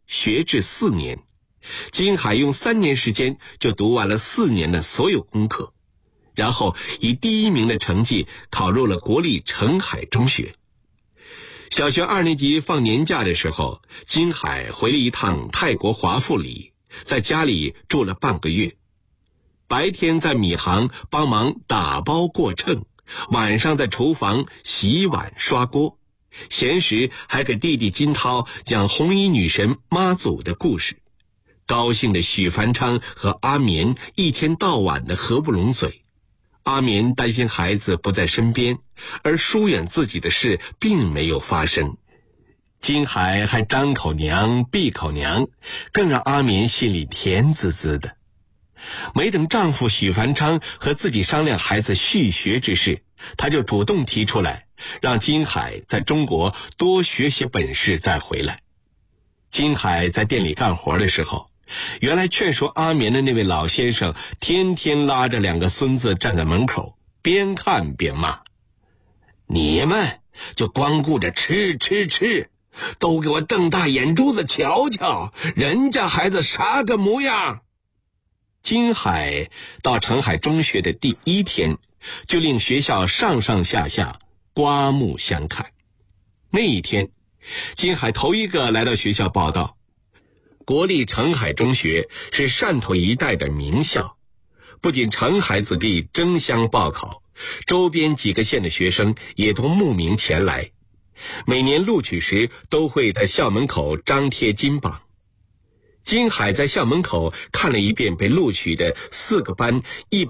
学制4年。金海用3年时间就读完了4年的所有功课，然后以第1名的成绩考入了国立澄海中学。小学2年级放年假的时候，金海回了一趟泰国华富里，在家里住了半个月。白天在米行帮忙打包过秤，晚上在厨房洗碗刷锅，闲时还给弟弟金涛讲红衣女神妈祖的故事。高兴的许凡昌和阿棉一天到晚的合不拢嘴。阿棉担心孩子不在身边，而疏远自己的事并没有发生。金海还张口娘闭口娘，更让阿棉心里甜滋滋的。没等丈夫许凡昌和自己商量孩子续学之事，他就主动提出来，让金海在中国多学些本事再回来。金海在店里干活的时候，原来劝说阿棉的那位老先生天天拉着2个孙子站在门口，边看边骂：你们就光顾着吃，都给我瞪大眼珠子瞧瞧，人家孩子啥个模样。金海到澄海中学的第1天，就令学校上上下下刮目相看。那一天，金海头一个来到学校报到。国立澄海中学是汕头一带的名校，不仅澄海子弟争相报考，周边几个县的学生也都慕名前来。每年录取时都会在校门口张贴金榜。金海在校门口看了一遍被录取的4个班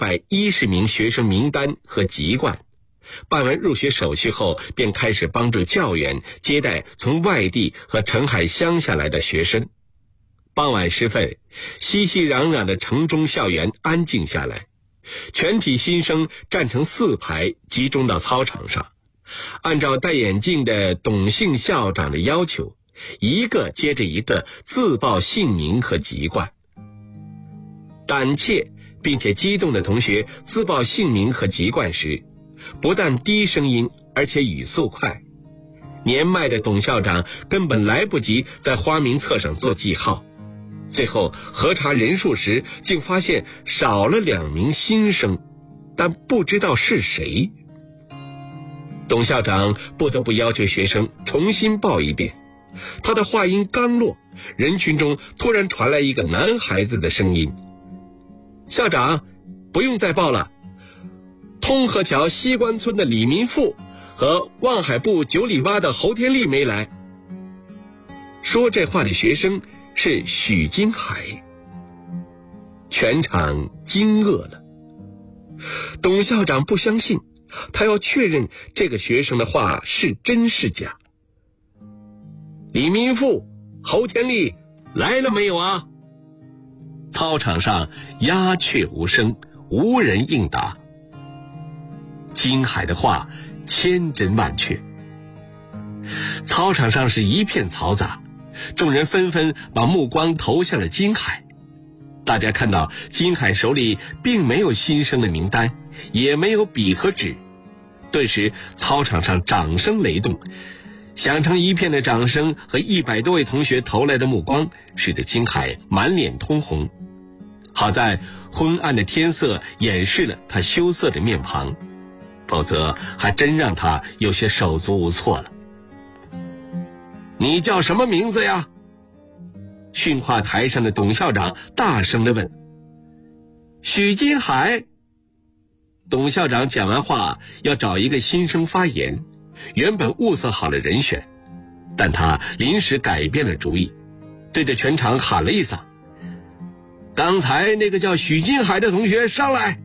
110名学生名单和籍贯，办完入学手续后，便开始帮助教员接待从外地和澄海乡下来的学生。傍晚时分，熙熙攘攘的城中校园安静下来，全体新生站成4排，集中到操场上，按照戴眼镜的董姓校长的要求，一个接着一个自报姓名和籍贯。胆怯并且激动的同学自报姓名和籍贯时，不但低声音，而且语速快。年迈的董校长根本来不及在花名册上做记号，最后核查人数时，竟发现少了2名新生，但不知道是谁。董校长不得不要求学生重新报一遍。他的话音刚落，人群中突然传来一个男孩子的声音：校长，不用再报了，通河桥西关村的李民富和望海部9里洼的侯天利没来。说这话的学生是许金海。全场惊愕了。董校长不相信，他要确认这个学生的话是真是假。李民富、侯天利来了没有啊？操场上鸦雀无声，无人应答。金海的话千真万确。操场上是一片嘈杂，众人纷纷把目光投向了金海。大家看到金海手里并没有新生的名单，也没有笔和纸，顿时操场上掌声雷动，响成一片的掌声和100多位同学投来的目光，使得金海满脸通红。好在昏暗的天色掩饰了他羞涩的面庞，否则还真让他有些手足无措了。你叫什么名字呀？训话台上的董校长大声地问。许金海。董校长讲完话要找一个新生发言，原本物色好了人选，但他临时改变了主意，对着全场喊了一嗓：刚才那个叫许金海的同学上来。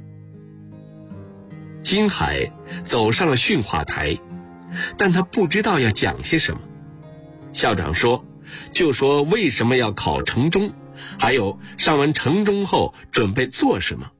金海走上了训话台，但他不知道要讲些什么。校长说，就说为什么要考城中，还有上完城中后准备做什么。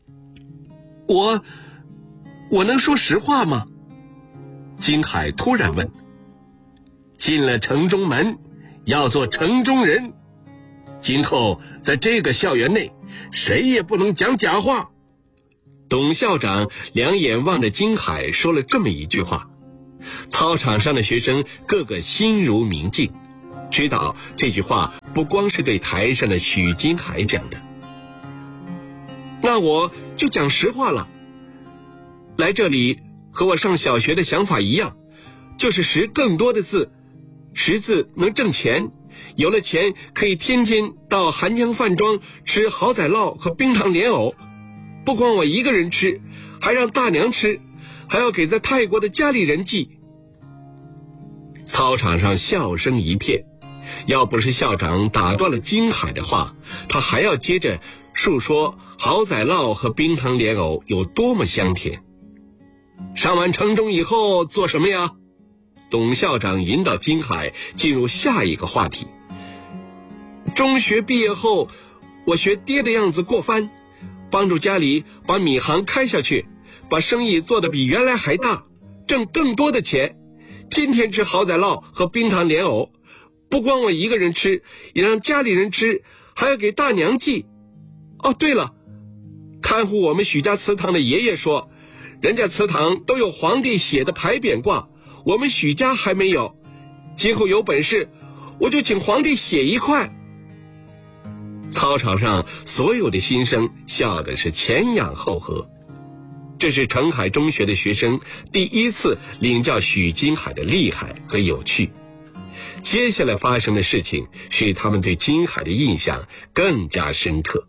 我能说实话吗？金海突然问。进了城中门，要做城中人，今后在这个校园内，谁也不能讲假话。董校长两眼望着金海说了这么一句话，操场上的学生个个心如明镜，知道这句话不光是对台上的许金海讲的。那我就讲实话了，来这里和我上小学的想法一样，就是识更多的字，识字能挣钱，有了钱可以天天到韩江饭庄吃蚝仔烙和冰糖莲藕，不光我一个人吃，还让大娘吃，还要给在泰国的家里人寄。操场上笑声一片，要不是校长打断了金海的话，他还要接着述说蚝仔烙和冰糖莲藕有多么香甜。上完城中以后做什么呀？董校长引导金海进入下一个话题。中学毕业后，我学爹的样子过番，帮助家里把米行开下去，把生意做得比原来还大，挣更多的钱。天天吃蚝仔烙和冰糖莲藕，不光我一个人吃，也让家里人吃，还要给大娘寄。哦，对了，看护我们许家祠堂的爷爷说，人家祠堂都有皇帝写的牌匾挂，我们许家还没有，今后有本事我就请皇帝写一块。操场上所有的新生笑的是前仰后合，这是澄海中学的学生第一次领教许金海的厉害和有趣。接下来发生的事情使他们对金海的印象更加深刻。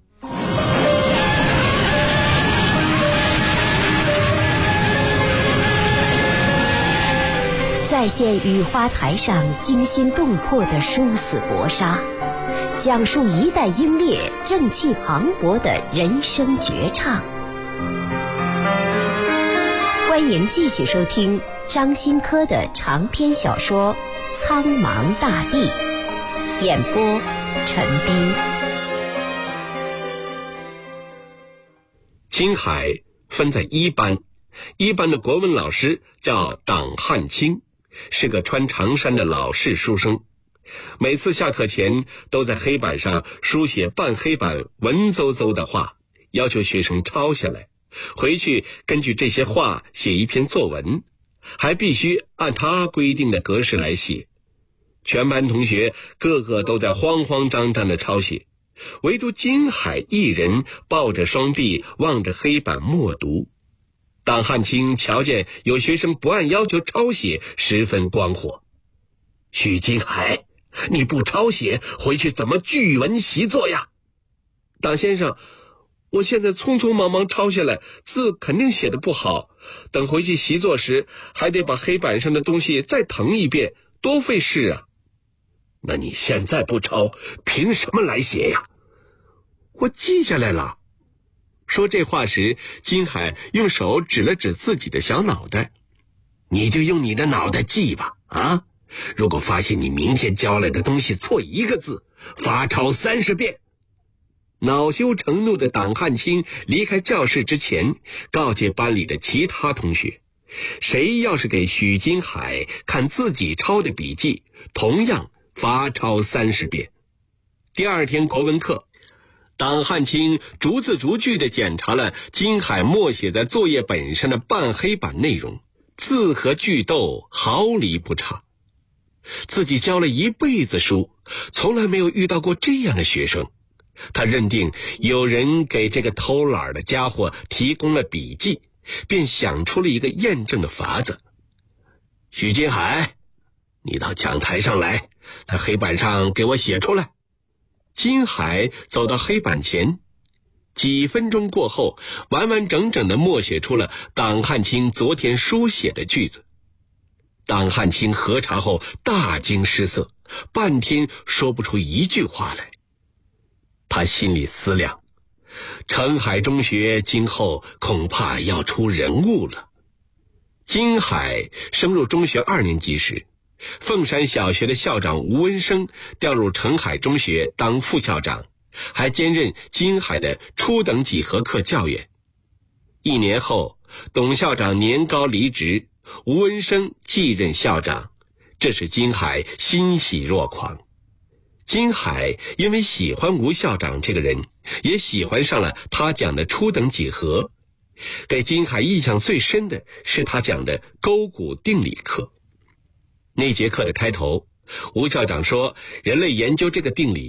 再现雨花台上惊心动魄的殊死搏杀，讲述一代英烈正气磅礴的人生绝唱。欢迎继续收听张新科的长篇小说《苍茫大地》，演播陈斌。 金海分在一班，一班的国文老师叫党汉卿，是个穿长衫的老式书生，每次下课前都在黑板上书写半黑板文绉绉的话，要求学生抄下来，回去根据这些话写一篇作文，还必须按他规定的格式来写。全班同学个个都在慌慌张张地抄写，唯独金海一人抱着双臂望着黑板默读。党汉卿瞧见有学生不按要求抄写，十分光火。许金海，你不抄写，回去怎么句文习作呀？党先生，我现在匆匆忙忙抄下来，字肯定写得不好，等回去习作时还得把黑板上的东西再誊一遍，多费事啊。那你现在不抄，凭什么来写呀？我记下来了。说这话时，金海用手指了指自己的小脑袋。你就用你的脑袋记吧，啊！如果发现你明天交来的东西错一个字，罚抄30遍。恼羞成怒的党汉卿离开教室之前，告诫班里的其他同学，谁要是给许金海看自己抄的笔记，同样罚抄30遍。第二天国文课，党汉卿逐字逐句地检查了金海默写在作业本上的半黑板内容，字和句逗毫厘不差。自己教了一辈子书，从来没有遇到过这样的学生。他认定有人给这个偷懒的家伙提供了笔记，便想出了一个验证的法子。许金海，你到讲台上来，在黑板上给我写出来。金海走到黑板前，几分钟过后，完完整整地默写出了党汉卿昨天书写的句子。党汉卿核查后大惊失色，半天说不出一句话来。他心里思量，澄海中学今后恐怕要出人物了。金海升入中学2年级时，凤山小学的校长吴文生调入澄海中学当副校长，还兼任金海的初等几何课教员。1年后，董校长年高离职，吴文生继任校长，这使金海欣喜若狂。金海因为喜欢吴校长这个人，也喜欢上了他讲的初等几何。给金海印象最深的是他讲的勾股定理课。那节课的开头，吴校长说，人类研究这个定理